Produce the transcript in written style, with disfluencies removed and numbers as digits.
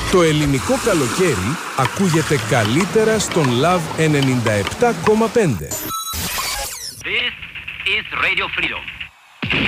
Το ελληνικό καλοκαίρι ακούγεται καλύτερα στον Love 97,5. This is Radio Freedom.